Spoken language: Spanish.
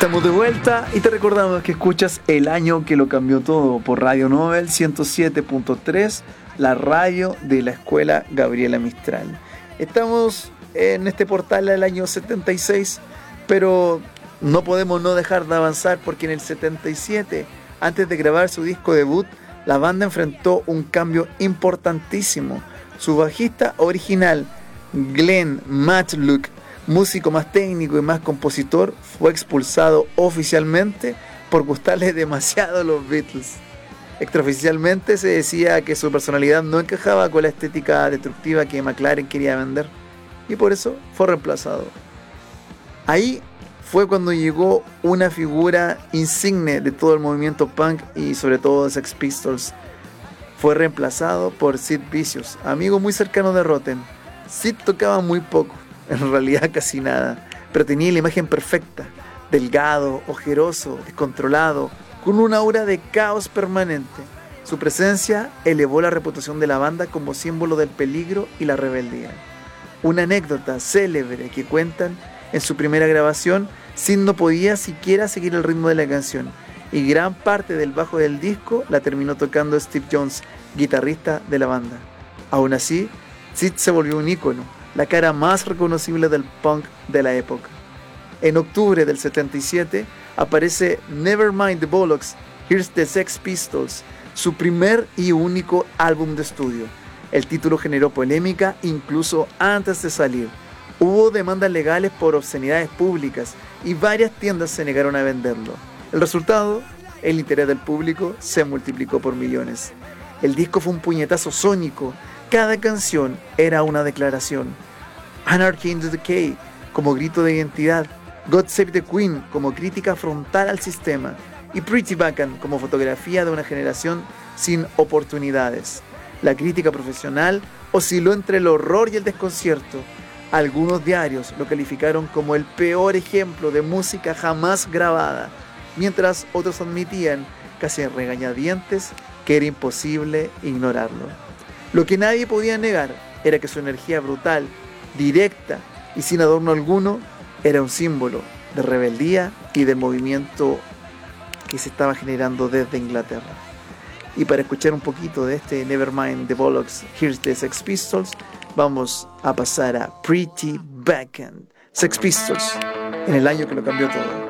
Estamos de vuelta y te recordamos que escuchas El Año que lo cambió todo por Radio Nobel 107.3, la radio de la Escuela Gabriela Mistral. Estamos en este portal del año 76, pero no podemos no dejar de avanzar porque en el 77, antes de grabar su disco debut, la banda enfrentó un cambio importantísimo. Su bajista original, Glenn Matlock, músico más técnico y más compositor, fue expulsado oficialmente por gustarle demasiado a los Beatles. Extraoficialmente se decía que su personalidad no encajaba con la estética destructiva que McLaren quería vender, y por eso fue reemplazado. Ahí fue cuando llegó una figura insigne de todo el movimiento punk y sobre todo de Sex Pistols. Fue reemplazado por Sid Vicious, amigo muy cercano de Rotten. Sid tocaba muy poco, en realidad casi nada, pero tenía la imagen perfecta: delgado, ojeroso, descontrolado, con una aura de caos permanente. Su presencia elevó la reputación de la banda como símbolo del peligro y la rebeldía. Una anécdota célebre que cuentan: en su primera grabación, Sid no podía siquiera seguir el ritmo de la canción, y gran parte del bajo del disco la terminó tocando Steve Jones, guitarrista de la banda. Aún así, Sid se volvió un ícono, la cara más reconocible del punk de la época. En octubre del 77 aparece Nevermind the Bollocks, Here's the Sex Pistols, su primer y único álbum de estudio. El título generó polémica incluso antes de salir. Hubo demandas legales por obscenidades públicas y varias tiendas se negaron a venderlo. El resultado: el interés del público se multiplicó por millones. El disco fue un puñetazo sónico. Cada canción era una declaración. Anarchy in the Decay como grito de identidad, God Save the Queen como crítica frontal al sistema, y Pretty Bacon como fotografía de una generación sin oportunidades. La crítica profesional osciló entre el horror y el desconcierto. Algunos diarios lo calificaron como el peor ejemplo de música jamás grabada, mientras otros admitían, casi a regañadientes, que era imposible ignorarlo. Lo que nadie podía negar era que su energía brutal, directa y sin adorno alguno, era un símbolo de rebeldía y del movimiento que se estaba generando desde Inglaterra. Y para escuchar un poquito de este Nevermind the Bollocks, Here's the Sex Pistols, vamos a pasar a Pretty Bacon, Sex Pistols, en el año que lo cambió todo.